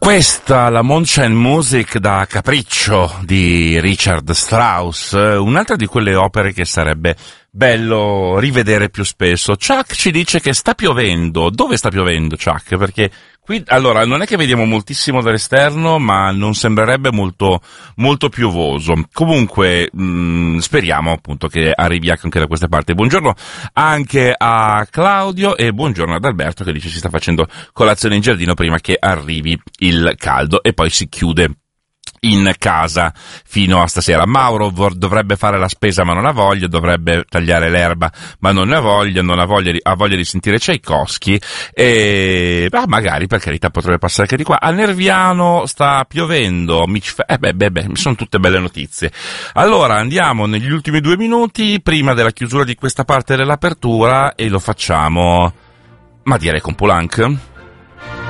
Questa, la Mondschein Music da Capriccio di Richard Strauss, un'altra di quelle opere che sarebbe bello rivedere più spesso. Chuck ci dice che sta piovendo. Dove sta piovendo, Chuck? Perché qui, allora, non è che vediamo moltissimo dall'esterno, ma non sembrerebbe molto piovoso. Comunque, speriamo appunto che arrivi anche da queste parti. Buongiorno anche a Claudio e buongiorno ad Alberto che dice si sta facendo colazione in giardino prima che arrivi il caldo e poi si chiude in casa fino a stasera. Mauro dovrebbe fare la spesa ma non ha voglia, dovrebbe tagliare l'erba ma non ne ha voglia, ha voglia di sentire Tchaikovsky e magari, per carità, potrebbe passare anche di qua. A Nerviano sta piovendo, sono tutte belle notizie. Allora andiamo negli ultimi 2 minuti prima della chiusura di questa parte dell'apertura e lo facciamo, ma direi con Poulenc.